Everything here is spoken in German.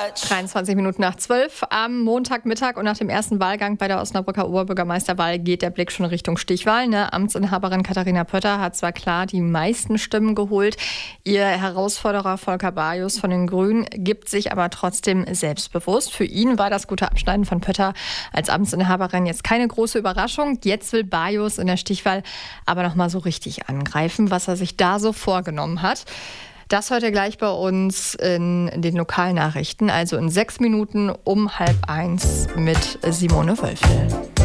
23 Minuten nach 12 am Montagmittag und nach dem ersten Wahlgang bei der Osnabrücker Oberbürgermeisterwahl geht der Blick schon Richtung Stichwahl. Amtsinhaberin Katharina Pötter hat zwar klar die meisten Stimmen geholt, ihr Herausforderer Volker Bajus von den Grünen gibt sich aber trotzdem selbstbewusst. Für ihn war das gute Abschneiden von Pötter als Amtsinhaberin jetzt keine große Überraschung. Jetzt will Bajus in der Stichwahl aber noch mal so richtig angreifen, was er sich da so vorgenommen hat. Das hört ihr gleich bei uns in den Lokalnachrichten, also in 6 Minuten um 12:30 mit Simone Wölfel.